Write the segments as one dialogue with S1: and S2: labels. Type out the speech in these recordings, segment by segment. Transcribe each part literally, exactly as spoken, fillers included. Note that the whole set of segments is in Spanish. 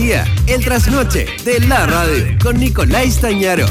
S1: día, el trasnoche de la radio con Nicolás Tañaro.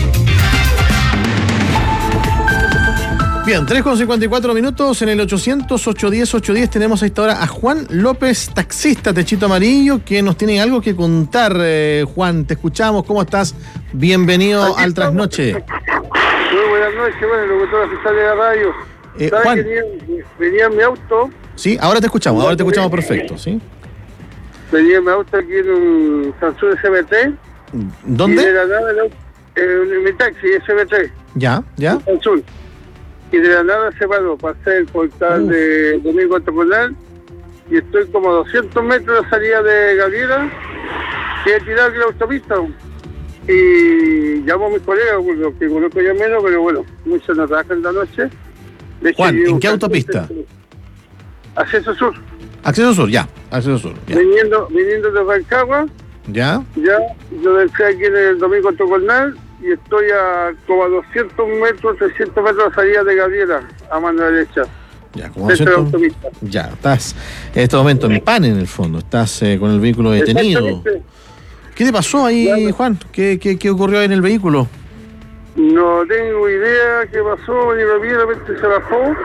S2: Bien, tres con cincuenta y cuatro minutos en el ochocientos, ochocientos diez, ochocientos diez tenemos a esta hora a Juan López, taxista Techito Amarillo, que nos tiene algo que contar. eh, Juan, te escuchamos, ¿cómo estás? Bienvenido
S3: Aquí
S2: al
S3: estamos.
S2: Trasnoche.
S3: Muy buenas noches, bueno, locutor oficial de la radio.
S2: Eh,
S3: ¿Sabes
S2: Juan.
S3: que venía, venía en mi auto,
S2: Sí, ahora te escuchamos, ahora te escuchamos perfecto, ¿sí?
S3: venía en mi auto aquí en un Samsung S M T. Y de
S2: ¿Dónde?
S3: la nada, el auto- en mi taxi S M T,
S2: Ya, ya.
S3: Samsung. Y de la nada se paró, pasé el portal
S2: Uf.
S3: de Domingo Antoconal y estoy como a doscientos metros de la salida de Gabriela y he tirado aquí la autopista. Y llamo a mis colegas, lo que conozco ya menos, pero bueno, muchos no trabajan en la noche. De
S2: Juan,
S3: hecho,
S2: ¿en
S3: yo-
S2: qué autopista?
S3: Acceso Sur.
S2: Acceso Sur, ya, Acceso Sur, ya.
S3: Viniendo, viniendo de Rancagua,
S2: ¿Ya?
S3: ya, yo dejé aquí en el Domingo Antoconal y estoy a como a doscientos metros, trescientos metros de la salida de Gabriela, a mano derecha.
S2: Ya, como
S3: Dentro de la
S2: doscientos.
S3: autopista.
S2: Ya, estás en este momento en pan en el fondo, estás eh, con el vehículo detenido.
S3: Exactamente.
S2: ¿Qué te pasó ahí,
S3: Claro.
S2: Juan? ¿Qué, qué, qué ocurrió ahí en el vehículo?
S3: No tengo idea qué pasó, ni lo vi, de repente se bajó.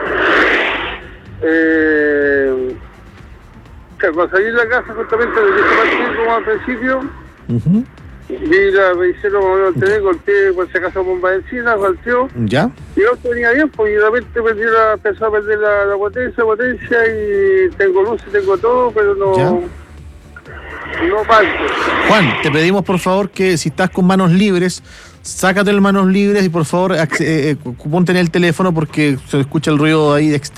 S3: Eh, o sea, cuando salí de la casa, justamente desde que partí como al principio,
S2: Ujú.
S3: vi la revisé lo que tenía, golpeé por si acaso bomba de encina, golpeó.
S2: ¿Ya?
S3: Y el auto venía bien, pues y de repente perdí la, empezó a perder la, la potencia, potencia, y tengo luces, tengo todo, pero no,
S2: ¿Ya?
S3: no parto.
S2: Juan, te pedimos por favor que si estás con manos libres, sácate las manos libres y por favor acce- eh, eh, ponte en el teléfono porque se escucha el ruido ahí de